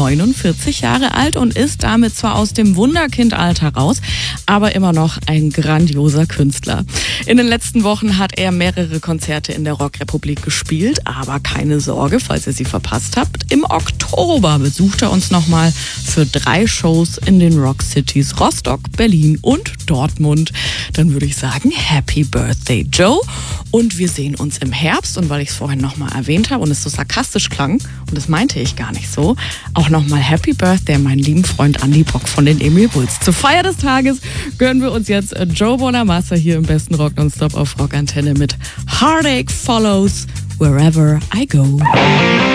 49 Jahre alt und ist damit zwar aus dem Wunderkindalter raus, aber immer noch ein grandioser Künstler. In den letzten Wochen hat er mehrere Konzerte in der Rockrepublik gespielt, aber keine Sorge, falls ihr sie verpasst habt. Im Oktober besucht er uns nochmal für 3 Shows in den Rock Cities Rostock, Berlin und Dortmund. Dann würde ich sagen, Happy Birthday, Joe. Und wir sehen uns im Herbst. Und weil ich es vorhin nochmal erwähnt habe und es so sarkastisch klang, und das meinte ich gar nicht so, auch nochmal Happy Birthday, meinen lieben Freund Andy Bock von den Emil Bulls. Zur Feier des Tages gönnen wir uns jetzt Joe Bonamassa hier im besten Rock Nonstop auf Rockantenne mit Heartache Follows Wherever I Go.